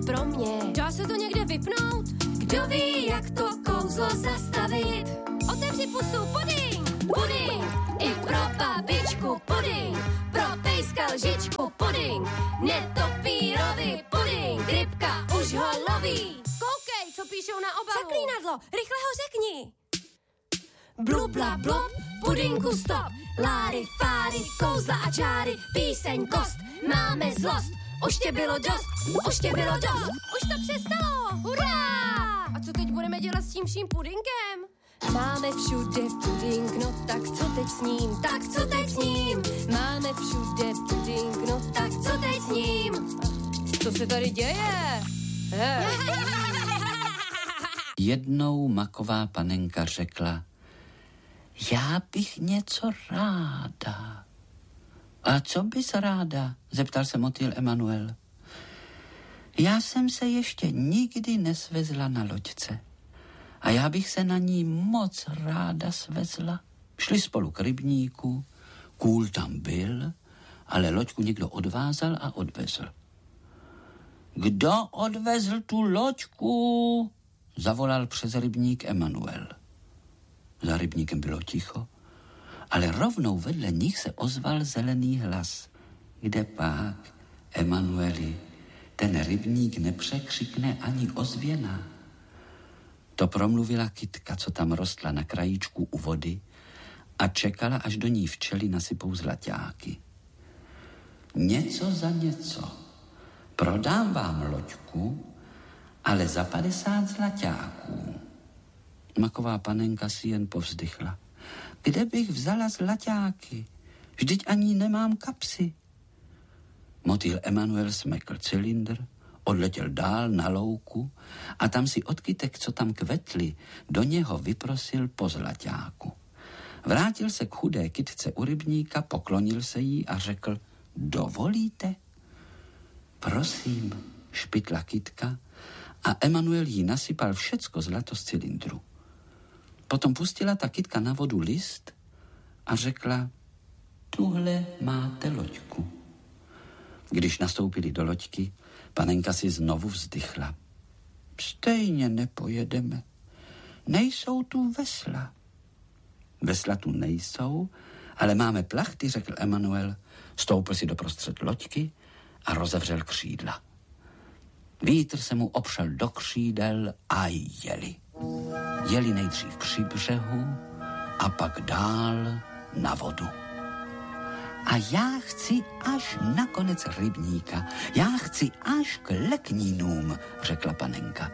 pro mě. Dá se to někde vypnout? Kdo ví, jak to kouzlo zastavit? Otevři pusu, puding! Puding, i pro babičku puding, pro pejska lžičku puding, netopírový puding, rybka už ho loví. Koukej, co píšou na obalu. Zaklínadlo, rychle ho řekni. Blubla blub, pudinku stop, láry, fáry, kouzla a čáry, píseň kost, máme zlost, už tě bylo dost, už tě bylo dost. Už to přestalo, hurá! A co teď budeme dělat s tím vším pudinkem? Máme všude puding, no tak co teď s ním, tak co teď s ním? Máme všude puding, no tak co teď s ním? Co se tady děje? Jednou maková panenka řekla: já bych něco ráda. A co bys ráda? Zeptal se motýl Emanuel. Já jsem se ještě nikdy nesvezla na loďce. A já bych se na ní moc ráda svezla. Šli spolu k rybníku, kůl tam byl, ale loďku někdo odvázal a odvezl. Kdo odvezl tu loďku? Zavolal přes rybník Emanuel. Za rybníkem bylo ticho, ale rovnou vedle nich se ozval zelený hlas. Kde pak, Emanueli, ten rybník nepřekřikne ani ozvěna. To promluvila kytka, co tam rostla na krajíčku u vody a čekala, až do ní včely nasypou zlaťáky. Něco za něco. Prodám vám loďku, ale za 50 zlaťáků. Maková panenka si jen povzdychla. Kde bych vzala zlaťáky? Vždyť ani nemám kapsy. Motýl Emanuel smekl cylindr, odletěl dál na louku a tam si od kytek, co tam kvetly, do něho vyprosil po zlaťáku. Vrátil se k chudé kytce u rybníka, poklonil se jí a řekl: dovolíte? Prosím, špitla kytka a Emanuel jí nasypal všecko zlato z cylindru. Potom pustila ta kytka na vodu list a řekla: tuhle máte loďku. Když nastoupili do loďky, panenka si znovu vzdychla. Stejně nepojedeme. Nejsou tu vesla. Vesla tu nejsou, ale máme plachty, řekl Emanuel. Stoupil si doprostřed loďky a rozevřel křídla. Vítr se mu opřel do křídel a jeli. Jeli nejdřív při břehu a pak dál na vodu. A já chci až na konec rybníka. Já chci až k leknínům, řekla panenka.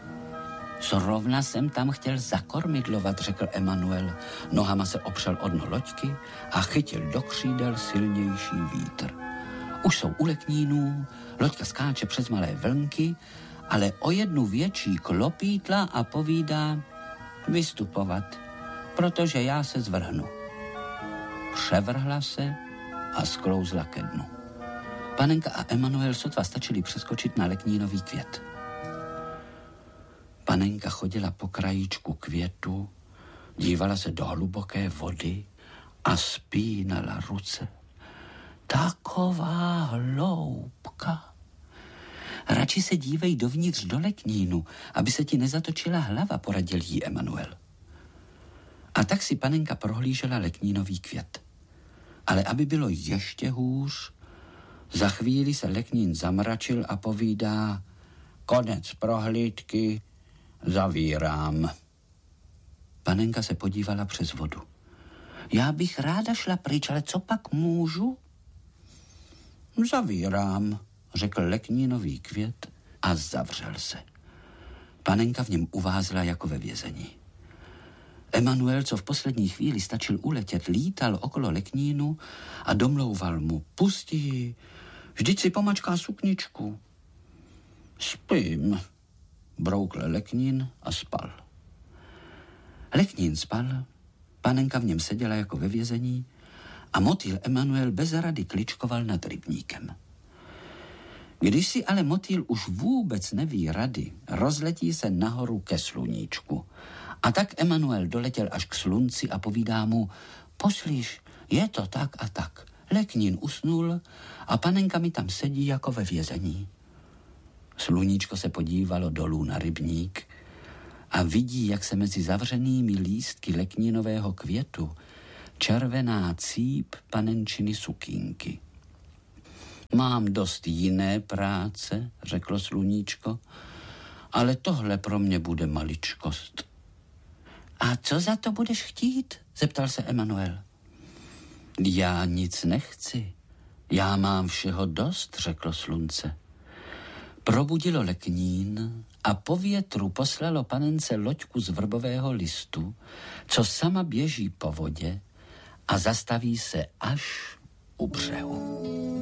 Zrovna jsem tam chtěl zakormidlovat, řekl Emanuel. Nohama se opřel o dno loďky a chytil do křídel silnější vítr. Už jsou u leknínů, loďka skáče přes malé vlnky, ale o jednu větší klopítla a povídá: vystupovat, protože já se zvrhnu. Převrhla se a sklouzla ke dnu. Panenka a Emanuel sotva stačili přeskočit na leknínový květ. Panenka chodila po krajíčku květu, dívala se do hluboké vody a spínala ruce. Taková hloubka. Radši se dívej dovnitř do leknínu, aby se ti nezatočila hlava, poradil jí Emanuel. A tak si panenka prohlížela leknínový květ. Ale aby bylo ještě hůř, za chvíli se leknín zamračil a povídá: konec prohlídky, zavírám. Panenka se podívala přes vodu. Já bych ráda šla pryč, ale co pak můžu? Zavírám, řekl leknínový květ a zavřel se. Panenka v něm uvázla jako ve vězení. Emanuel, co v poslední chvíli stačil uletět, lítal okolo leknínu a domlouval mu: pusti ji, vždyť si pomačká sukničku. Spím, broukl leknín a spal. Leknín spal, panenka v něm seděla jako ve vězení a motýl Emanuel bez rady kličkoval nad rybníkem. Když si ale motýl už vůbec neví rady, rozletí se nahoru ke sluníčku. A tak Emanuel doletěl až k slunci a povídá mu: poslíš, je to tak a tak. Leknín usnul a panenka mi tam sedí jako ve vězení. Sluníčko se podívalo dolů na rybník a vidí, jak se mezi zavřenými lístky leknínového květu červená cíp panenčiny sukínky. Mám dost jiné práce, řeklo sluníčko, ale tohle pro mě bude maličkost. A co za to budeš chtít? Zeptal se Emanuel. Já nic nechci. Já mám všeho dost, řeklo slunce. Probudilo leknín a po větru poslalo panence loďku z vrbového listu, co sama běží po vodě a zastaví se až u břehu.